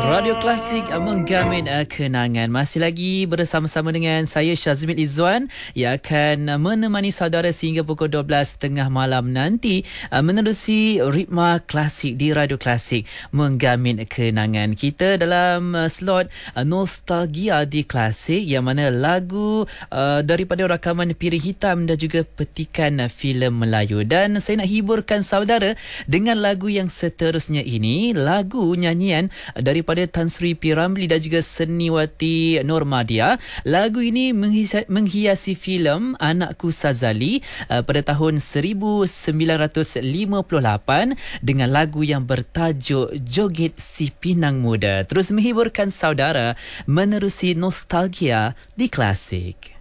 Radio Klasik menggamin kenangan. Masih lagi bersama-sama dengan saya Syazmin Izzuan yang akan menemani saudara sehingga pukul 12.30 malam nanti menerusi ritma klasik di Radio Klasik menggamin kenangan. Kita dalam slot nostalgia di Klasik yang mana lagu daripada rakaman Piring Hitam dan juga petikan filem Melayu. Dan saya nak hiburkan saudara dengan lagu yang seterusnya ini, lagu nyanyian daripada Tan Sri P. Ramlee dan juga Seniwati Normadia. Lagu ini menghiasi filem Anakku Sazali pada tahun 1958 dengan lagu yang bertajuk Joget Si Pinang Muda. Terus menghiburkan saudara menerusi nostalgia di Klasik.